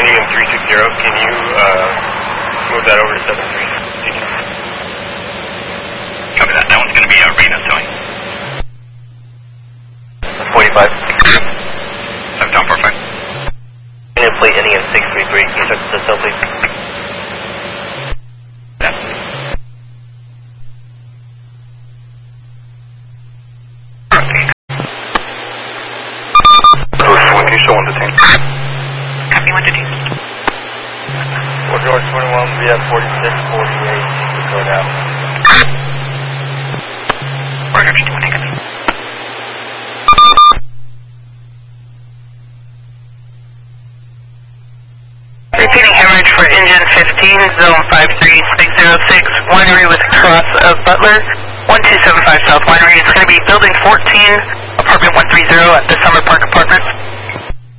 Medium 360, can you move that over to 73? Copy that. That one's going to be Arena towing. 45. 7 down 45. Unit plate ending in 633. Can you start the cell, please? Yeah. Can you show 1 to 10? Copy 1 to 10. Fort George 21, we have 4648. Go down. Fort George 21, copy. Repeating hemorrhage for engine 15, zone 53606, winery with cross of Butler, 1275 South Winery. It's going to be building 14, apartment 130 at the Summer Park